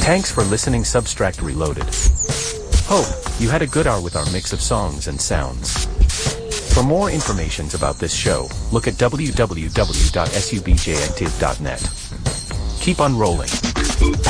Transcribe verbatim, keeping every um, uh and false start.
Thanks for listening. Substract Reloaded. Hope you had a good hour with our mix of songs and sounds. For more information about this show, look at w w w dot subjective dot net. Keep on rolling.